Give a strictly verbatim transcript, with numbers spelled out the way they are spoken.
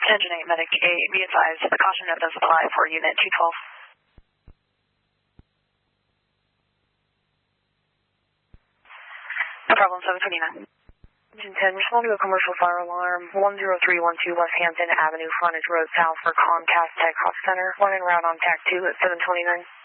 Engine eight, Medic eight, be advised, the caution note does apply for Unit two twelve. No problem, seven twenty-nine. Engine ten, respond to a commercial fire alarm, one zero three one two West Hampton Avenue, Frontage Road South for Comcast Tech Cost Center, one en route on T A C two at seven twenty-nine.